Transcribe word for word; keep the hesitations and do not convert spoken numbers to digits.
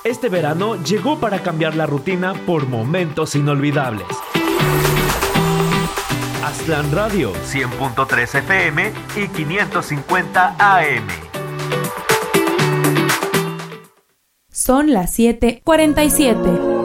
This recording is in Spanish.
Este verano llegó para cambiar la rutina por momentos inolvidables. Aztlán Radio, cien punto tres F M y quinientos cincuenta A M. Son las siete cuarenta y siete.